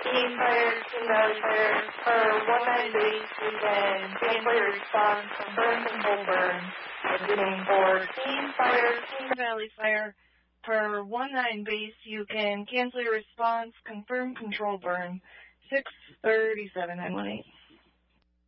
Team Fire, Team Valley Fire, for 19 base, you can cancel your response, confirm control burn. Beginning for Team Fire, Team Valley Fire, per 19 base, you can cancel your response, confirm control burn. 637-918.